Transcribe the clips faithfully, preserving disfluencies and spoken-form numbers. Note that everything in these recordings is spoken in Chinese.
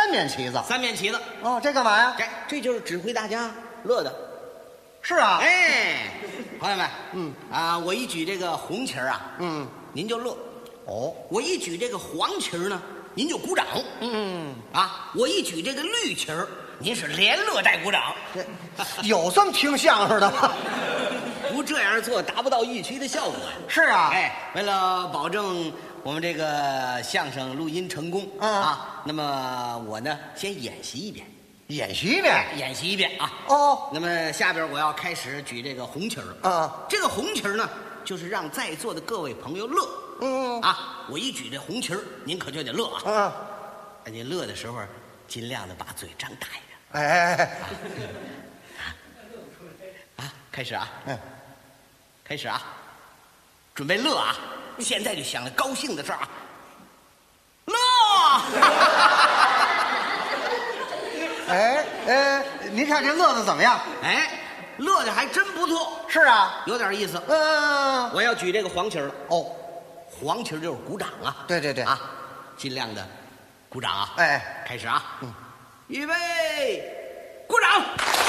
三面旗子。 三面旗子。 哦，这干嘛呀？ 这这就是指挥大家乐的。 是啊。 哎，朋友们，嗯啊，我一举这个红旗儿啊， 嗯， 您就乐。 哦， 我一举这个黄旗儿呢，您就鼓掌。 嗯， 啊，我一举这个绿旗儿，您是连乐带鼓掌。 这有这么听相声的吗？ 不这样做达不到预期的效果呀。 是啊。 哎，为了保证我们这个相声录音成功， 嗯啊，那么我呢先演习一遍， 演习一遍。 演习一遍啊。 哦。 那么下边我要开始举这个红旗儿了。 嗯。 这个红旗儿呢，就是让在座的各位朋友乐。 嗯。 啊，我一举这红旗儿，您可就得乐啊。 嗯。 你乐的时候，尽量的把嘴张大一点。 哎哎哎。 啊，开始啊。 嗯。 开始啊，准备乐啊！现在就想着高兴的事儿啊，乐！ 哎哎，您看这乐的怎么样？ 哎，乐的还真不错。 是啊， 有点意思。 嗯。 我要举这个黄旗儿了。 哦， 黄旗儿就是鼓掌啊。 对对对啊，尽量的鼓掌啊。 哎， 开始啊。 嗯， 预备，鼓掌。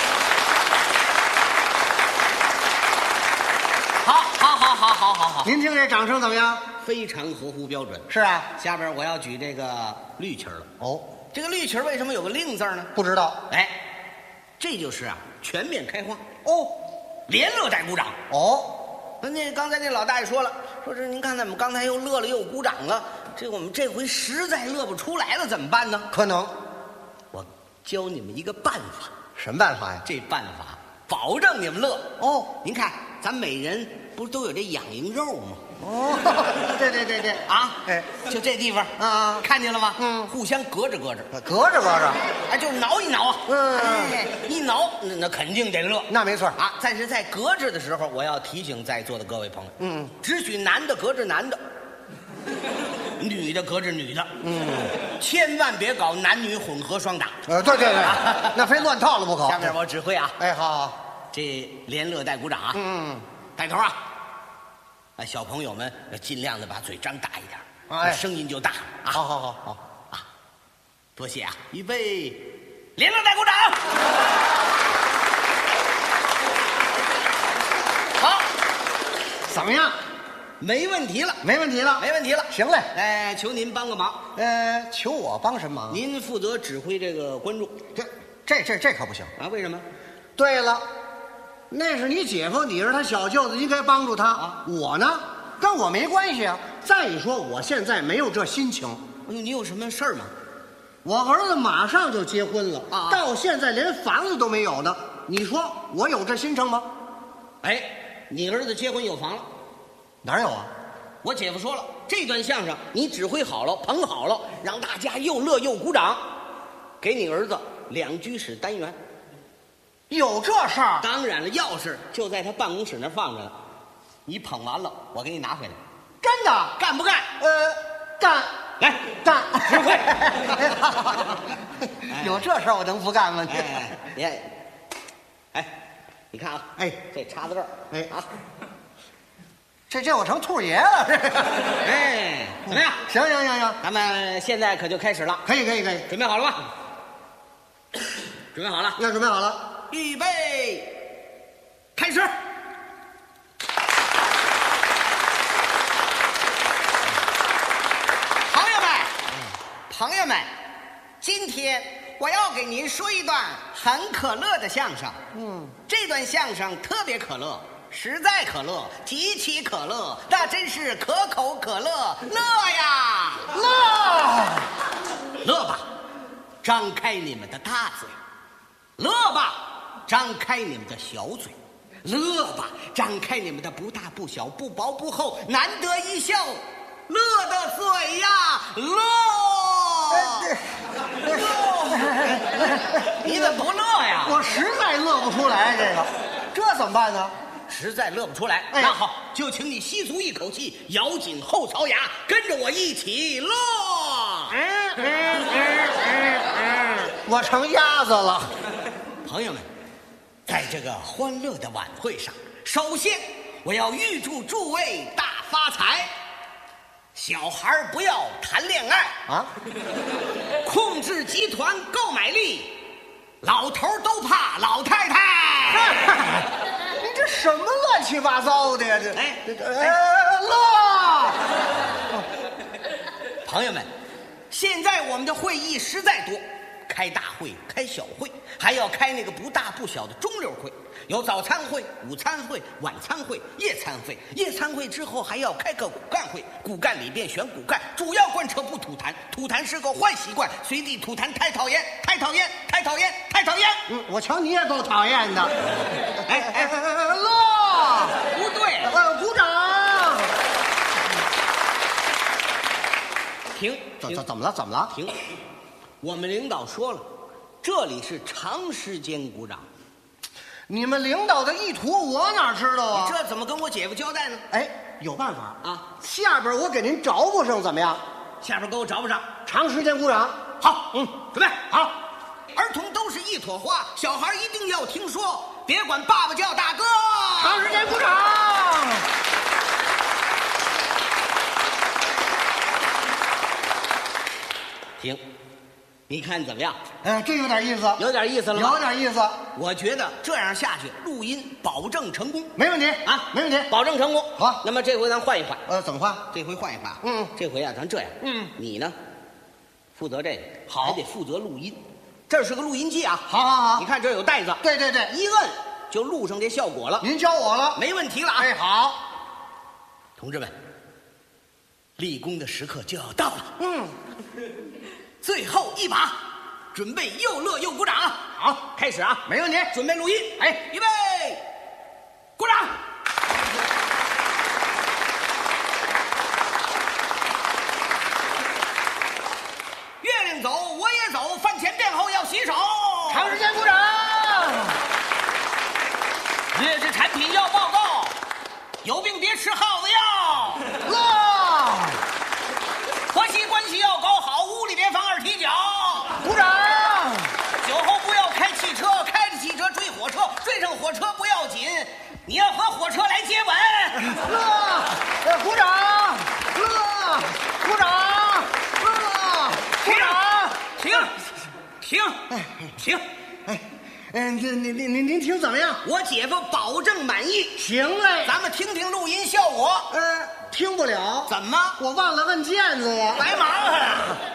好，好，好，好，好，好，好。 您听这掌声怎么样？ 非常合乎标准。 是啊。 下边我要举这个绿旗儿了。 哦， 这个绿旗儿为什么有个令字呢？ 不知道。 哎，这就是啊，全面开花。 哦， 连乐带鼓掌。 哦， 那那刚才那老大爷说了，说是您看咱们刚才又乐了又鼓掌了，这我们这回实在乐不出来了，怎么办呢？ 可能。 我教你们一个办法。 什么办法呀？ 这办法保证你们乐。 哦， 您看咱每人不都有这痒痒肉吗？ 哦，对对对对。 啊， 哎， 就这地方啊， 看见了吗？ 嗯， 互相隔着隔着， 隔着隔着， 哎，就是挠一挠啊。 嗯， 哎，一挠那那肯定得乐。 那没错啊。但是在隔着的时候，我要提醒在座的各位朋友， 嗯， 只许男的隔着男的，女的隔着女的， 嗯， 千万别搞男女混合双打。 呃，对对对，那非乱套了不可。 下面我指挥啊， 哎，好好， 这连乐带鼓掌啊， 嗯， 带头啊。啊，小朋友们尽量的把嘴张大一点， 哎， 声音就大啊。 好好好好啊，多谢啊！预备，连乐带鼓掌。好， 怎么样？ 没问题了， 没问题了， 没问题了。 行嘞， 哎，求您帮个忙。 呃，求我帮什么忙？ 您负责指挥这个观众。 这这这这可不行啊！为什么？ 对了，那是你姐夫，你是他小舅子，应该帮助他。啊，我呢，跟我没关系啊。再一说，我现在没有这心情。 哎呦，你有什么事儿吗？ 我儿子马上就结婚了， 啊， 到现在连房子都没有呢。你说我有这心情吗？ 哎，你儿子结婚有房了？ 哪有啊？ 我姐夫说了，这段相声你指挥好了，捧好了，让大家又乐又鼓掌，给你儿子两居室单元。 有这事儿？ 当然了，钥匙就在他办公室那儿放着呢。你捧完了，我给你拿回来。 真的？ 干不干？ 呃，干。 来， 干。 指挥。 有这事儿我能不干吗？ 哎，你看，哎，你看啊， 哎， 这插在这儿， 哎啊， 这这我成兔爷了，这。 哎，怎么样？ 行行行行， 咱们现在可就开始了。 可以可以可以， 准备好了吧？准备好了。 那准备好了， 预备，开始。朋友们，朋友们，今天我要给您说一段很可乐的相声。嗯，这段相声特别可乐，实在可乐，极其可乐，那真是可口可乐，乐呀， 乐， 乐吧，张开你们的大嘴，乐吧，张开你们的小嘴，乐吧，张开你们的不大不小、不薄不厚，难得一笑，乐的嘴呀，乐！乐！你怎么不乐呀？ 我实在乐不出来，这个，这怎么办呢？ 实在乐不出来， 哎、 那好，就请你吸足一口气，咬紧后槽牙，跟着我一起乐。 嗯嗯嗯嗯嗯，我成鸭子了。 朋友们，在这个欢乐的晚会上，首先我要预祝诸位大发财。 小孩不要谈恋爱啊， 控制集团购买力，老头都怕老太太。 你这什么乱七八糟的呀？这哎这呃乐， 朋友们，现在我们的会议实在多，开大会、开小会，还要开那个不大不小的中流会，有早餐会、午餐会、晚餐会、夜餐会。夜餐会之后还要开个骨干会，骨干里边选骨干，主要贯彻不吐痰，吐痰是个坏习惯，随地吐痰太讨厌，太讨厌，太讨厌，太讨厌。 嗯，我瞧你也够讨厌的。 哎哎， 乐， 不对， 呃，鼓掌。 停， 怎怎怎么了？怎么了？ 停！我们领导说了，这里是长时间鼓掌。 你们领导的意图我哪知道啊？ 你这怎么跟我姐夫交代呢？ 哎，有办法啊！ 下边我给您找补上，怎么样？ 下边给我找不上， 长时间鼓掌。 好，嗯，准备好。儿童都是一朵花，小孩一定要听说，别管爸爸叫大哥。 长时间鼓掌。 停，你看怎么样？ 哎，这有点意思， 有点意思了吗？ 有点意思。 我觉得这样下去，录音保证成功。 没问题啊， 没问题， 保证成功。 好， 那么这回咱换一换。 呃，怎么换？ 这回换一换。 嗯， 这回啊，咱这样。 嗯， 你呢，负责这个， 好还得负责录音。这是个录音机啊。 好好好， 你看这有带子。 对对对， 一摁就录上这效果了。 您教我了， 没问题了啊。 哎，好， 同志们，立功的时刻就要到了。 嗯， 最后一把，准备又乐又鼓掌。好，开始啊， 没问题， 准备录音。 哎， 预备，鼓掌。月亮走，我也走，饭前便后要洗手。 长时间鼓掌。 劣质产品要报告，有病别吃耗子药。 乐， 婆媳关系要搞好，屋里别放二踢脚。 鼓掌。 酒后不要开汽车，开着汽车追火车，追上火车不要紧，你要和火车来接吻。 乐，呃，鼓掌。乐，鼓掌。乐，鼓掌。 停，停，停！ 哎，嗯，您您您您您听怎么样？ 我姐夫保证满意。 行嘞。 咱们听听录音效果。 呃，听不了。 怎么？ 我忘了摁键子呀。 白忙活了。